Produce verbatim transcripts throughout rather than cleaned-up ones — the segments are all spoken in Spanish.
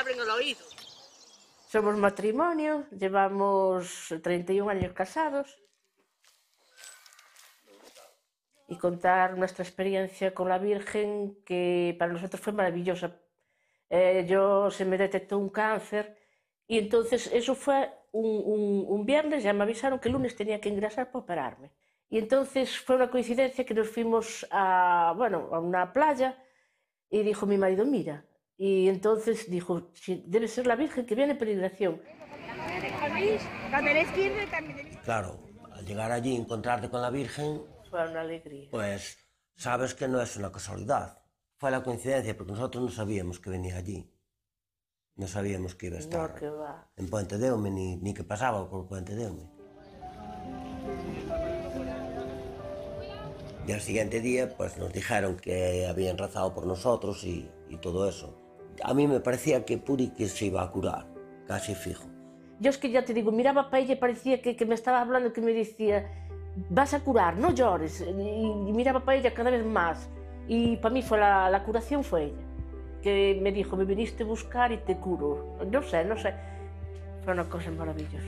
abren el oído. Somos matrimonio, llevamos treinta y un años casados. Y contar nuestra experiencia con la Virgen, que para nosotros fue maravillosa. Eh, yo se me detectó un cáncer y entonces eso fue un, un, un viernes, ya me avisaron que el lunes tenía que ingresar para operarme. Y entonces fue una coincidencia que nos fuimos a, bueno, a una playa y dijo mi marido, mira, y entonces dijo, sí, debe ser la Virgen que viene en peregrinación. Claro, al llegar allí y encontrarte con la Virgen, fue una alegría. Pues sabes que no es una casualidad. Fue la coincidencia porque nosotros no sabíamos que venía allí. No sabíamos que iba a estar no, que va. en Puente de Eume, ni, ni que pasaba por Puente de Eume. Y al siguiente día pues nos dijeron que habían rezado por nosotros y, y todo eso. A mí me parecía que Puri que se iba a curar, casi fijo. Yo es que ya te digo, miraba para ella y parecía que, que me estaba hablando, que me decía, vas a curar, no llores. Y, y miraba para ella cada vez más. Y para mí fue la, la curación fue ella, que me dijo, me viniste a buscar y te curo. No sé, no sé. Fue una cosa maravillosa.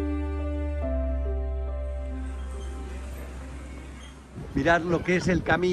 Mirad lo que es el camino.